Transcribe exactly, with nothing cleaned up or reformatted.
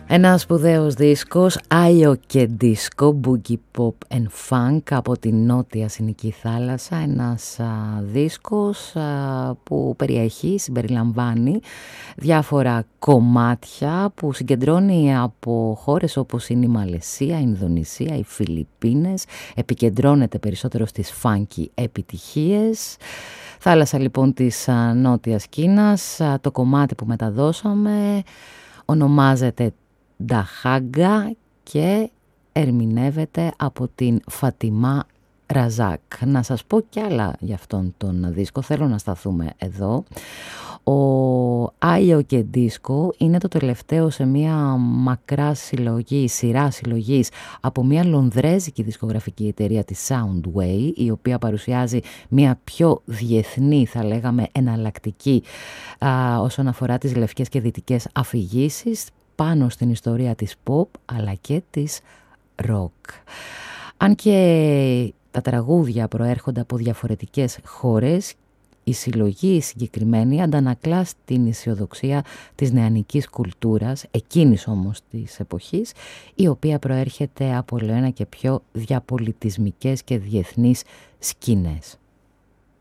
Ένα σπουδαίος δίσκος, Άιο και δίσκο, Boogie Pop and Funk από την νότια Συνική θάλασσα. Ένας α, δίσκος α, που περιέχει, συμπεριλαμβάνει διάφορα κομμάτια που συγκεντρώνει από χώρες όπως είναι η Μαλαισία, η Ινδονησία, οι Φιλιππίνες. Επικεντρώνεται περισσότερο στις funky επιτυχίες. Θάλασσα λοιπόν της α, νότιας Κίνας. Α, το κομμάτι που μεταδώσαμε ονομάζεται Νταχάγκα και ερμηνεύεται από την Φατιμά Ραζάκ. Να σας πω κι άλλα για αυτόν τον δίσκο, θέλω να σταθούμε εδώ. Ο Άιο και Δίσκο είναι το τελευταίο σε μια μακρά συλλογή, σειρά συλλογής από μια λονδρέζικη δισκογραφική εταιρεία της Soundway, η οποία παρουσιάζει μια πιο διεθνή, θα λέγαμε εναλλακτική α, όσον αφορά τις λευκές και δυτικές αφηγήσεις πάνω στην ιστορία της pop αλλά και της rock. Αν και τα τραγούδια προέρχονται από διαφορετικές χώρες, η συλλογή συγκεκριμένη αντανακλά στην αισιοδοξία της νεανικής κουλτούρας, εκείνης όμως της εποχής, η οποία προέρχεται από ένα και πιο διαπολιτισμικές και διεθνείς σκήνες.